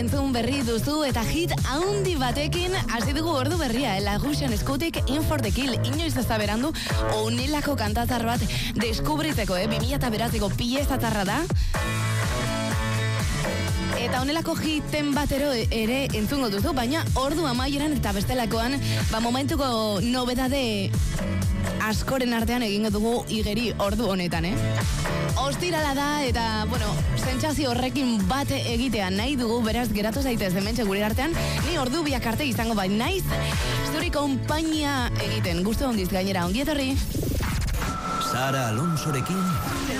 Entzun berri duzu eta hit haundi batekin hasi dugu ordu berria, Lagusian eskutik In for the Kill. Inoiz ez da berandu, onelako kantatzar bat deskubritzeko, 2009ko pieza-tarra da. Eta honelako hiten batero ere entzungo duzu, baina ordu amaieran eta bestelakoan, momentuko nobedade askoren artean egingo dugu igeri ordu honetan, Ostirala da eta, sentsazio horrekin bat egitea nahi dugu, beraz geratu zaitez hementxe gure artean, ni ordu biak arte izango bai naiz, zuri konpainia egiten, gustu hondiz gainera, ongi etorri. Sara Alonsorekin